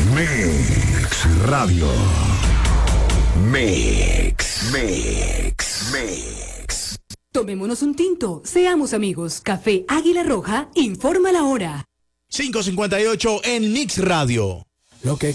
Mix Radio. Mix. Tomémonos un tinto, seamos amigos. Café Águila Roja informa la hora. 5:58 en Mix Radio. Lo que